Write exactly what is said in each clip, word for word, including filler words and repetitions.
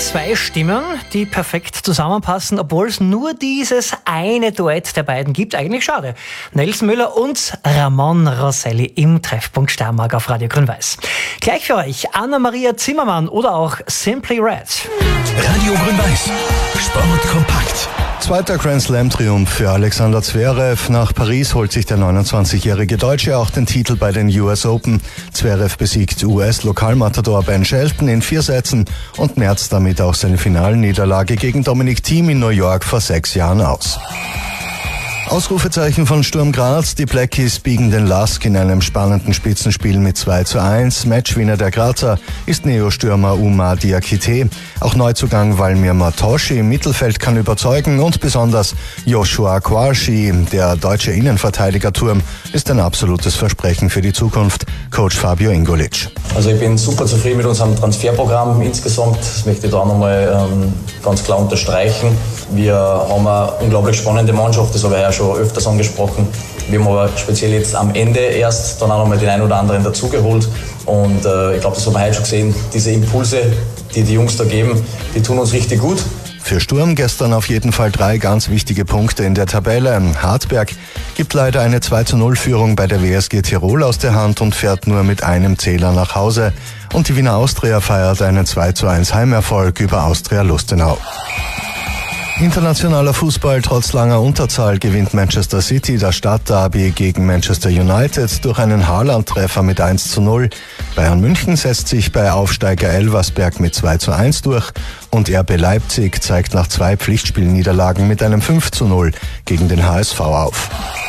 Zwei Stimmen, die perfekt zusammenpassen, obwohl es nur dieses eine Duett der beiden gibt. Eigentlich schade. Nelson Müller und Ramon Rosselli im Treffpunkt Steiermark auf Radio Grün-Weiß. Gleich für euch Anna-Maria Zimmermann oder auch Simply Red. Radio Grün-Weiß. Sport kompakt. Zweiter Grand Slam-Triumph für Alexander Zverev. Nach Paris holt sich der neunundzwanzigjährige Deutsche auch den Titel bei den U S Open. Zverev besiegt U S-Lokalmatador Ben Shelton in vier Sätzen und merzt damit auch seine Finalniederlage gegen Dominic Thiem in New York vor sechs Jahren aus. Ausrufezeichen von Sturm Graz. Die Blackies biegen den Lask in einem spannenden Spitzenspiel mit zwei zu eins. Matchwinner der Grazer ist Neostürmer Umar Diakite. Auch Neuzugang Valmir Matoshi im Mittelfeld kann überzeugen und besonders Joshua Kwarshi, der deutsche Innenverteidigerturm, ist ein absolutes Versprechen für die Zukunft. Coach Fabio Ingolic. Also ich bin super zufrieden mit unserem Transferprogramm insgesamt. Das möchte ich da nochmal ähm, ganz klar unterstreichen. Wir haben eine unglaublich spannende Mannschaft, das habe ich ja schon öfters angesprochen. Wir haben aber speziell jetzt am Ende erst dann auch nochmal den einen oder anderen dazugeholt. Und äh, ich glaube, das haben wir heute schon gesehen, diese Impulse, die die Jungs da geben, die tun uns richtig gut. Für Sturm gestern auf jeden Fall drei ganz wichtige Punkte in der Tabelle. Hartberg gibt leider eine zwei zu null Führung bei der W S G Tirol aus der Hand und fährt nur mit einem Zähler nach Hause. Und die Wiener Austria feiert einen zwei zu eins Heimerfolg über Austria Lustenau. Internationaler Fußball. Trotz langer Unterzahl gewinnt Manchester City das Stadtderby gegen Manchester United durch einen Haaland-Treffer mit eins zu null. Bayern München setzt sich bei Aufsteiger Elversberg mit zwei zu eins durch und R B Leipzig zeigt nach zwei Pflichtspielniederlagen mit einem fünf zu null gegen den H S V auf.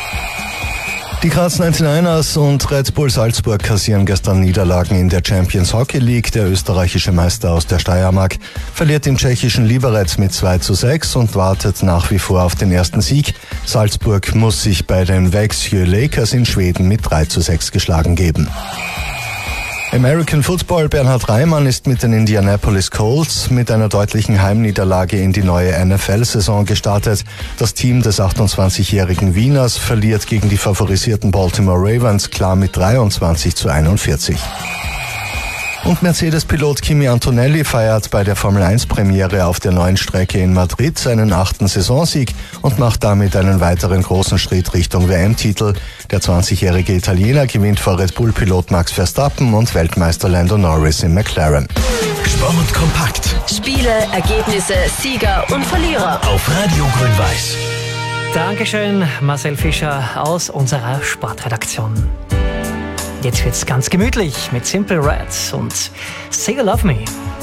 Die Graz neunundneunzigers und Red Bull Salzburg kassieren gestern Niederlagen in der Champions Hockey League. Der österreichische Meister aus der Steiermark verliert im tschechischen Liberec mit zwei zu sechs und wartet nach wie vor auf den ersten Sieg. Salzburg muss sich bei den Växjö Lakers in Schweden mit drei zu sechs geschlagen geben. American Football. Bernhard Reimann ist mit den Indianapolis Colts mit einer deutlichen Heimniederlage in die neue N F L-Saison gestartet. Das Team des achtundzwanzigjährigen Wieners verliert gegen die favorisierten Baltimore Ravens klar mit dreiundzwanzig zu einundvierzig. Und Mercedes-Pilot Kimi Antonelli feiert bei der Formel eins Premiere auf der neuen Strecke in Madrid seinen achten Saisonsieg und macht damit einen weiteren großen Schritt Richtung W M-Titel. Der zwanzigjährige Italiener gewinnt vor Red Bull-Pilot Max Verstappen und Weltmeister Lando Norris im McLaren. Sport kompakt. Spiele, Ergebnisse, Sieger und Verlierer Auf Radio Grün-Weiß. Dankeschön, Marcel Fischer aus unserer Sportredaktion. Jetzt wird's ganz gemütlich mit Simple Red und Say You Love Me.